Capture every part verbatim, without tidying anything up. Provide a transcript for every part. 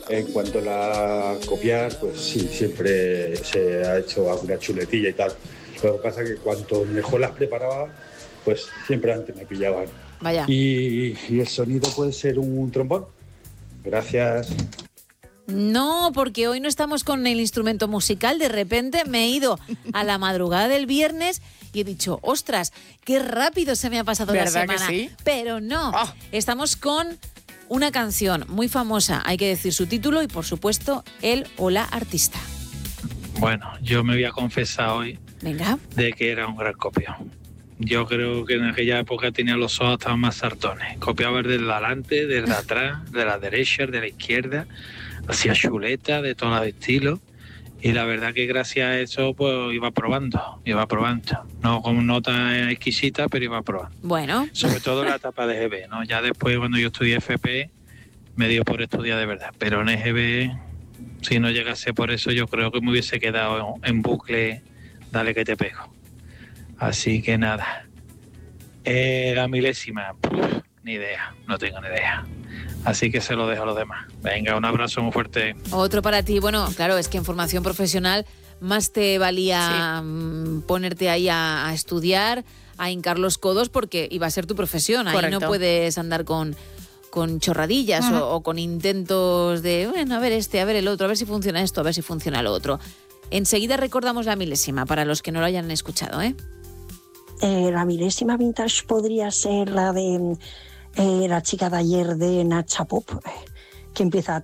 En cuanto a la copiar, pues sí, siempre se ha hecho alguna chuletilla y tal. Lo que pasa es que cuanto mejor las preparaba, pues siempre antes me pillaban. Vaya. Y, y el sonido puede ser un trombón. Gracias. No, porque hoy no estamos con el instrumento musical. De repente me he ido a la madrugada del viernes y he dicho, ostras, qué rápido se me ha pasado la ¿Verdad semana. que sí? Pero no, Oh. estamos con una canción muy famosa, hay que decir su título y por supuesto él o la artista. Bueno, yo me voy a confesar hoy Venga. de que era un gran copión. Yo creo que en aquella época tenía los ojos hasta más sartones. Copiaba desde adelante, desde atrás, de la derecha, de la izquierda. Hacía chuleta de todos los estilos. Y la verdad que gracias a eso pues iba probando, iba probando. No con nota exquisita, pero iba probando. Bueno. Sobre todo en la etapa de G B, ¿no? Ya después cuando yo estudié F P me dio por estudiar de verdad. Pero en G B, si no llegase por eso, yo creo que me hubiese quedado en bucle, dale que te pego. Así que nada. Eh, la milésima, puf, ni idea, no tengo ni idea. Así que se lo dejo a los demás. Venga, un abrazo muy fuerte. Otro para ti. Bueno, claro, es que en formación profesional más te valía sí. ponerte ahí a, a estudiar, a hincar los codos, porque iba a ser tu profesión. Ahí Correcto. No puedes andar con, con chorradillas uh-huh. o, o con intentos de, bueno, a ver este, a ver el otro, a ver si funciona esto, a ver si funciona lo otro. Enseguida recordamos la milésima, para los que no lo hayan escuchado, ¿eh? Eh, la milésima vintage podría ser la de eh, la chica de ayer de Nacha Pop, eh, que empieza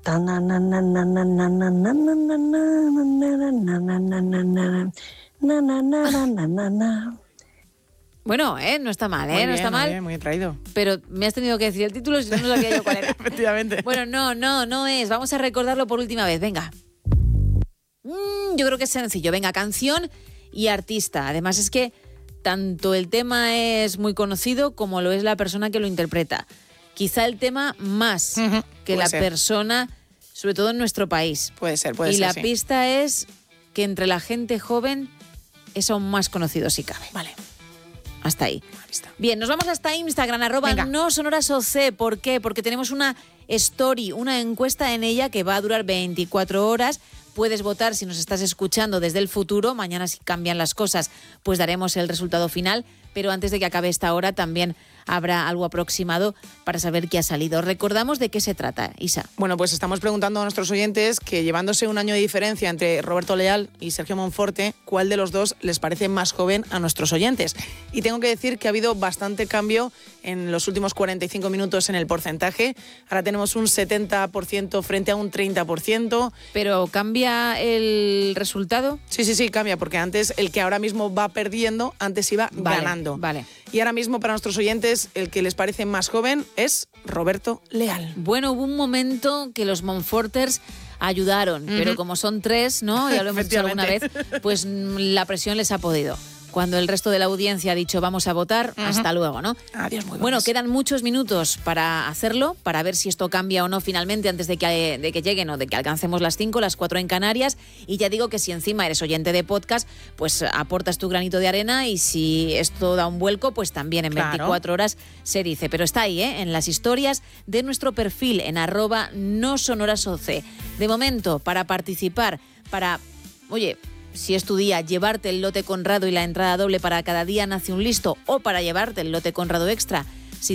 bueno, eh, no está mal, eh, bien, no está muy mal. Bien, muy traído. Pero me has tenido que decir el título, si no, no sabía yo cuál era. Efectivamente. Bueno, no, no, no es. Vamos a recordarlo por última vez, venga. Mm, yo creo que es sencillo. Venga, canción y artista. Además es que tanto el tema es muy conocido como lo es la persona que lo interpreta. Quizá el tema más uh-huh. que la ser. persona, sobre todo en nuestro país. Puede ser, puede y ser, la sí. pista es que entre la gente joven es aún más conocido si cabe. Vale. Hasta ahí. Bien, nos vamos hasta Instagram, arroba no sonoras O C. ¿Por qué? Porque tenemos una story, una encuesta en ella que va a durar veinticuatro horas. Puedes votar si nos estás escuchando desde el futuro. Mañana, si cambian las cosas, pues daremos el resultado final. Pero antes de que acabe esta hora también habrá algo aproximado para saber qué ha salido. Recordamos de qué se trata, Isa. Bueno, pues estamos preguntando a nuestros oyentes que, llevándose un año de diferencia entre Roberto Leal y Sergio Monforte, ¿cuál de los dos les parece más joven a nuestros oyentes? Y tengo que decir que ha habido bastante cambio en los últimos cuarenta y cinco minutos en el porcentaje. Ahora tenemos un setenta por ciento frente a un treinta por ciento. ¿Pero cambia el resultado? Sí, sí, sí, cambia, porque antes el que ahora mismo va perdiendo, antes iba vale, ganando. Vale. Y ahora mismo para nuestros oyentes el que les parece más joven es Roberto Leal. Bueno, hubo un momento que los Monforters ayudaron, uh-huh. pero como son tres, ¿no? Ya lo hemos dicho alguna vez, pues la presión les ha podido. Cuando el resto de la audiencia ha dicho vamos a votar, uh-huh. hasta luego, ¿no? Adiós, muy bueno, quedan muchos minutos para hacerlo, para ver si esto cambia o no finalmente antes de que, de que lleguen o de que alcancemos las cinco, las cuatro en Canarias. Y ya digo que si encima eres oyente de podcast, pues aportas tu granito de arena y si esto da un vuelco, pues también en claro. veinticuatro horas se dice. Pero está ahí, ¿eh? En las historias de nuestro perfil en arroba no sonoras O C. De momento, para participar, para, oye, si es tu día, llevarte el lote Conrado y la entrada doble para Cada día nace un listo o para llevarte el lote Conrado extra